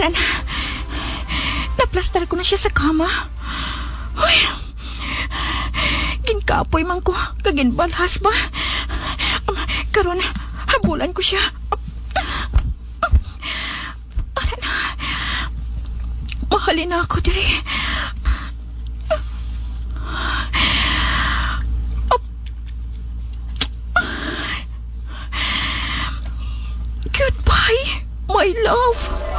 Aran, naplastar ko na siya sa kama. Uy, ginkapoy man ko, kaginbalhas ba? Karon, habulan ko siya. Aran, mahalin na ako diri. Goodbye, my love.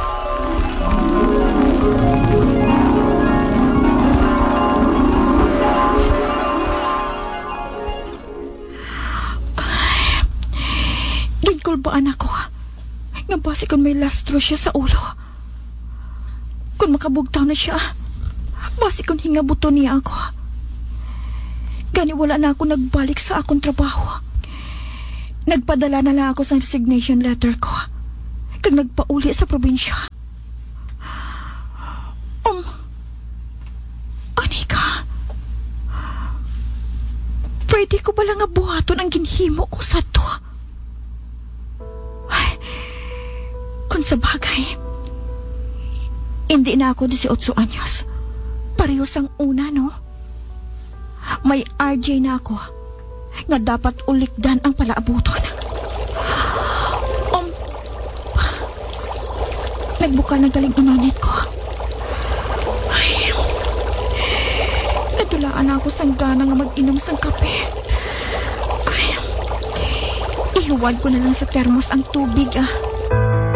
Ginkulbaan ako. Nga basi kung may lastro siya sa ulo. Kung makabugtaw na siya, basi kung hingabuto niya ako. Gani wala na ako nagbalik sa akong trabaho. Nagpadala na lang ako sa resignation letter ko. Kag nagpauli sa probinsya. Anika, pwede ko ba lang nga buhaton ang ginhimo ko sa to? Ay, kung sa bagay, hindi na ako 18 anyos. Parehos ang una, no? May RJ na ako nga dapat ulikdan ang palaabuton. Nagbuka ng galing inunit ko. Ay, natulaan ako sang gana nga mag-inom sang kape. Ay, ihuwad ko na lang sa termos ang tubig,